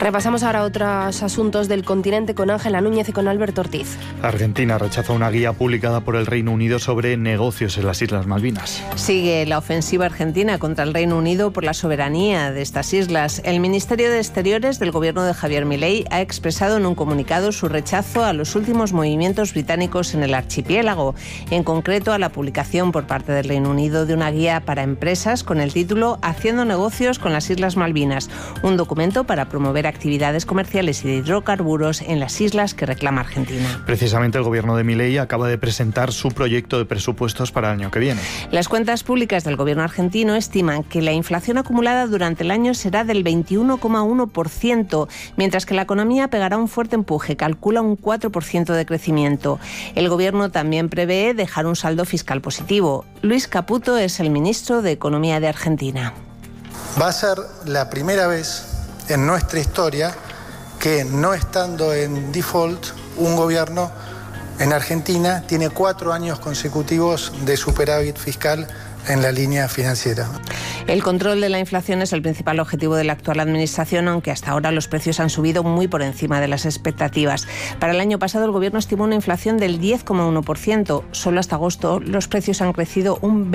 Repasamos ahora otros asuntos del continente con Ángela Núñez y con Alberto Ortiz. Argentina rechaza una guía publicada por el Reino Unido sobre negocios en las Islas Malvinas. Sigue la ofensiva argentina contra el Reino Unido por la soberanía de estas islas. El Ministerio de Exteriores del gobierno de Javier Milei ha expresado en un comunicado su rechazo a los últimos movimientos británicos en el archipiélago, en concreto a la publicación por parte del Reino Unido de una guía para empresas con el título Haciendo negocios con las Islas Malvinas, un documento para promover actividades comerciales y de hidrocarburos en las islas que reclama Argentina. Precisamente el gobierno de Milei acaba de presentar su proyecto de presupuestos para el año que viene. Las cuentas públicas del gobierno argentino estiman que la inflación acumulada durante el año será del 21,1%, mientras que la economía pegará un fuerte empuje, calcula un 4% de crecimiento. El gobierno también prevé dejar un saldo fiscal positivo. Luis Caputo es el ministro de Economía de Argentina. Va a ser la primera vez en nuestra historia que, no estando en default, un gobierno en Argentina tiene 4 años consecutivos de superávit fiscal en la línea financiera. El control de la inflación es el principal objetivo de la actual administración, aunque hasta ahora los precios han subido muy por encima de las expectativas. Para el año pasado el gobierno estimó una inflación del 10,1%. Solo hasta agosto los precios han crecido un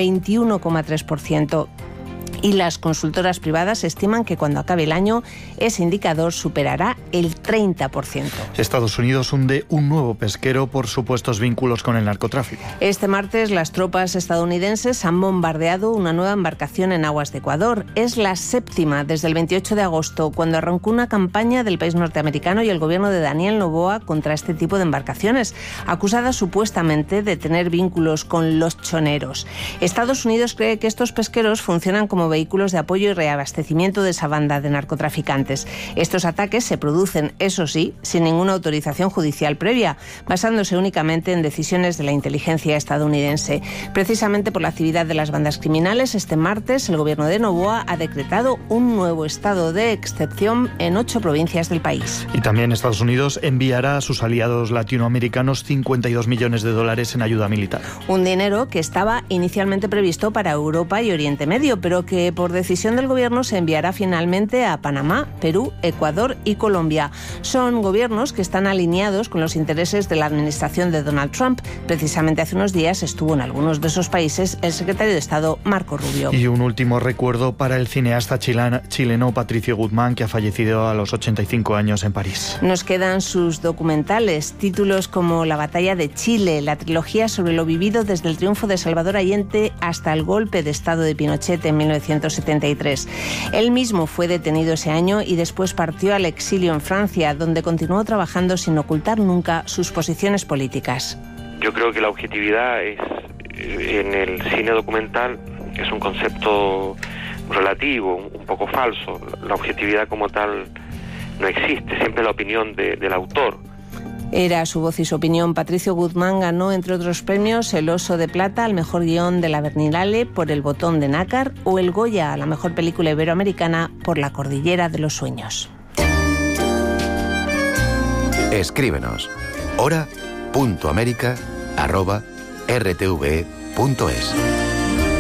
21,3%. Y las consultoras privadas estiman que cuando acabe el año ese indicador superará el 30%. Estados Unidos hunde un nuevo pesquero por supuestos vínculos con el narcotráfico. Este martes las tropas estadounidenses han bombardeado una nueva embarcación en aguas de Ecuador. Es la 7ª desde el 28 de agosto, cuando arrancó una campaña del país norteamericano y el gobierno de Daniel Noboa contra este tipo de embarcaciones, acusadas supuestamente de tener vínculos con los choneros. Estados Unidos cree que estos pesqueros funcionan como vehículos de apoyo y reabastecimiento de esa banda de narcotraficantes. Estos ataques se producen, eso sí, sin ninguna autorización judicial previa, basándose únicamente en decisiones de la inteligencia estadounidense. Precisamente por la actividad de las bandas criminales, este martes el gobierno de Noboa ha decretado un nuevo estado de excepción en 8 provincias del país. Y también Estados Unidos enviará a sus aliados latinoamericanos $52 millones en ayuda militar. Un dinero que estaba inicialmente previsto para Europa y Oriente Medio, pero que por decisión del gobierno se enviará finalmente a Panamá, Perú, Ecuador y Colombia. Son gobiernos que están alineados con los intereses de la administración de Donald Trump. Precisamente hace unos días estuvo en algunos de esos países el secretario de Estado, Marco Rubio. Y un último recuerdo para el cineasta chileno Patricio Guzmán, que ha fallecido a los 85 años en París. Nos quedan sus documentales, títulos como La batalla de Chile, la trilogía sobre lo vivido desde el triunfo de Salvador Allende hasta el golpe de Estado de Pinochet en 1973. Él mismo fue detenido ese año y después partió al exilio en Francia, donde continuó trabajando sin ocultar nunca sus posiciones políticas. Yo creo que la objetividad en el cine documental es un concepto relativo, un poco falso. La objetividad como tal no existe, siempre la opinión del autor. Era su voz y su opinión. Patricio Guzmán ganó, entre otros premios, el Oso de Plata al mejor guión de la Berlinale por El botón de nácar o el Goya a la mejor película iberoamericana por La cordillera de los sueños. Escríbenos hora.america@rtve.es.